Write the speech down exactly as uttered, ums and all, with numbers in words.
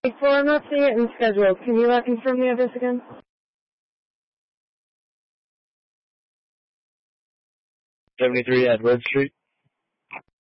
Before I'm not seeing it in schedule, can you uh, confirm the address again? seventy-three Edward Street.